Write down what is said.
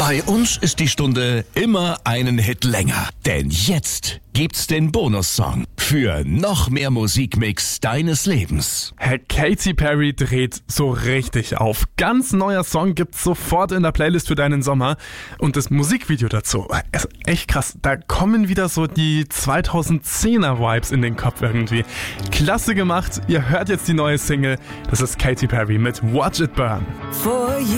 Bei uns ist die Stunde immer einen Hit länger. Denn jetzt gibt's den Bonussong für noch mehr Musikmix deines Lebens. Katy Perry dreht so richtig auf. Ganz neuer Song gibt's sofort in der Playlist für deinen Sommer. Und das Musikvideo dazu, ist echt krass. Da kommen wieder so die 2010er Vibes in den Kopf irgendwie. Klasse gemacht. Ihr hört jetzt die neue Single. Das ist Katy Perry mit Watch It Burn.